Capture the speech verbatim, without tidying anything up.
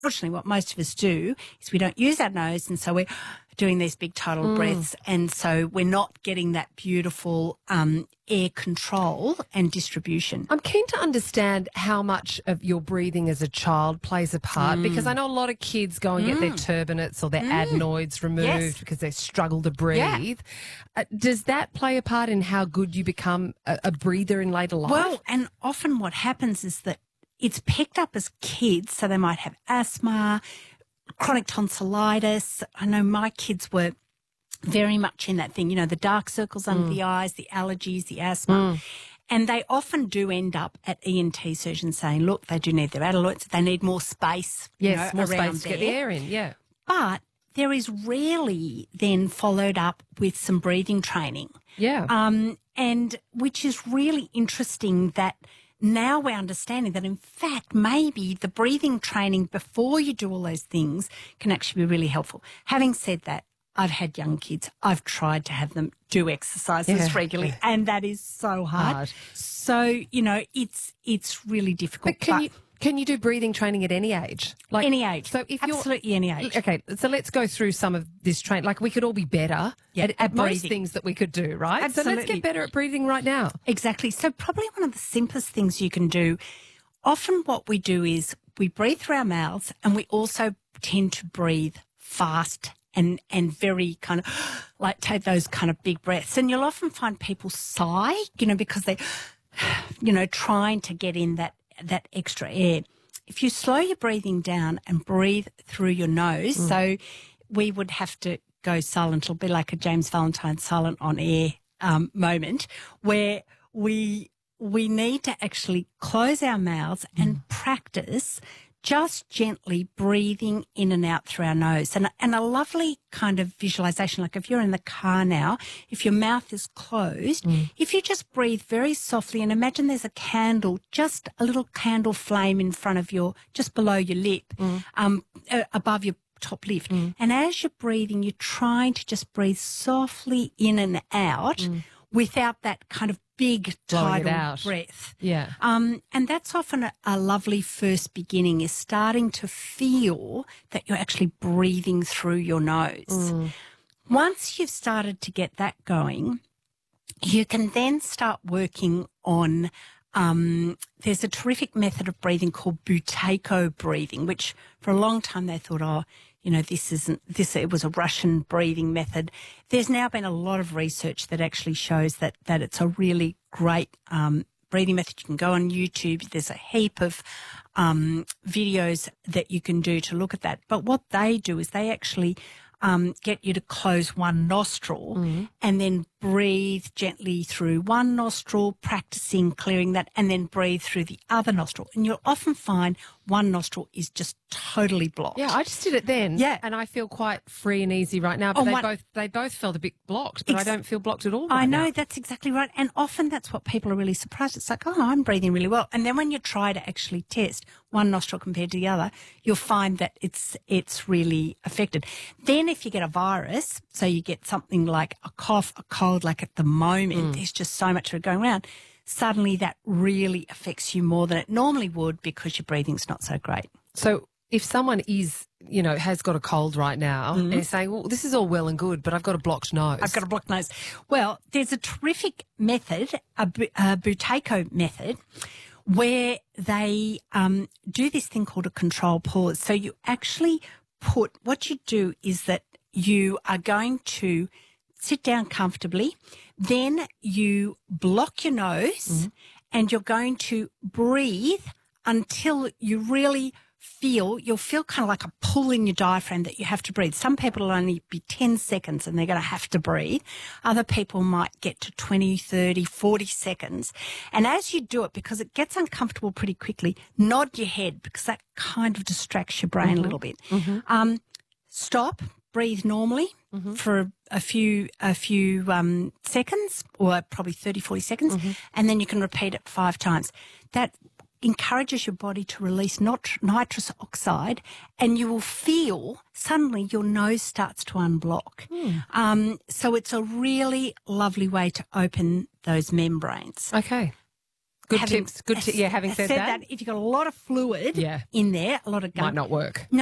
unfortunately, what most of us do is we don't use our nose, and so we're doing these big tidal Mm. breaths, and so we're not getting that beautiful um, air control and distribution. I'm keen to understand how much of your breathing as a child plays a part Mm. because I know a lot of kids go and get their turbinates or their adenoids removed Yes. because they struggle to breathe. Uh, does that play a part in how good you become a, a breather in later life? Well, and often what happens is that it's picked up as kids, so they might have asthma, chronic tonsillitis. I know my kids were very much in that thing, you know, the dark circles under the eyes, the allergies, the asthma. And they often do end up at E N T surgeons saying, look, they do need their adenoids, they need more space, yes, you know, more around space to get the there. air in, yeah. But there is rarely then followed up with some breathing training. Yeah. Um, and which is really interesting that now we're understanding that, in fact, maybe the breathing training before you do all those things can actually be really helpful. Having said that, I've had young kids. I've tried to have them do exercises Yeah. regularly, and that is so hard. Hard. So, you know, it's it's really difficult. But can you can you do breathing training at any age? Like any age. So if you're Absolutely any age. Okay, so let's go through some of this train. Like we could all be better Yeah, at, at at most breathing. things that we could do, right? So let's Absolutely. get better at breathing right now. Exactly. So probably one of the simplest things you can do, often what we do is we breathe through our mouths, and we also tend to breathe fast and, and very kind of like take those kind of big breaths. And you'll often find people sigh, you know, because they, you know, trying to get in that, that extra air. If you slow your breathing down and breathe through your nose, Mm. so we would have to go silent. It'll be like a James Valentine silent on air um, moment where we we need to actually close our mouths and practice just gently breathing in and out through our nose. And, and a lovely kind of visualization, like if you're in the car now, if your mouth is closed, if you just breathe very softly and imagine there's a candle, just a little candle flame in front of your, just below your lip, um, uh, above your top lip. And as you're breathing, you're trying to just breathe softly in and out without that kind of big Blowing it tidal out. breath. Yeah. Um, and that's often a, a lovely first beginning, is starting to feel that you're actually breathing through your nose. Once you've started to get that going, you can then start working on, um, there's a terrific method of breathing called Buteyko breathing, which for a long time they thought, oh, you know, this isn't, this, it was a Russian breathing method. There's now been a lot of research that actually shows that, that it's a really great, um, breathing method. You can go on YouTube. There's a heap of, um, videos that you can do to look at that. But what they do is they actually, um, get you to close one nostril and then breathe gently through one nostril, practicing clearing that, and then breathe through the other nostril. And you'll often find one nostril is just totally blocked. Yeah, I just did it then. Yeah. And I feel quite free and easy right now. But Oh, they one- both they both felt a bit blocked, but Ex- I don't feel blocked at all right I know, now. that's exactly right. And often that's what people are really surprised. It's like, oh, I'm breathing really well. And then when you try to actually test one nostril compared to the other, you'll find that it's it's really affected. Then if you get a virus, so you get something like a cough, a cold, like at the moment, there's just so much of it going around, suddenly that really affects you more than it normally would because your breathing's not so great. So if someone is, you know, has got a cold right now and is saying, well, this is all well and good, but I've got a blocked nose. I've got a blocked nose. Well, there's a terrific method, a, Bu- a Buteyko method, where they um, do this thing called a control pause. So you actually put, what you do is that you are going to sit down comfortably, then you block your nose and you're going to breathe until you really feel, you'll feel kind of like a pull in your diaphragm that you have to breathe. Some people will only be ten seconds and they're going to have to breathe. Other people might get to twenty, thirty, forty seconds. And as you do it, because it gets uncomfortable pretty quickly, nod your head because that kind of distracts your brain a little bit. Um, stop, breathe normally for a few a few um, seconds, or probably thirty, forty seconds, and then you can repeat it five times. That encourages your body to release nit- nitrous oxide, and you will feel suddenly your nose starts to unblock. Um, so it's a really lovely way to open those membranes. Okay. Good having, tips. Good. T- yeah, having said, said that, if you've got a lot of fluid Yeah. in there, a lot of gunk, might not work. No,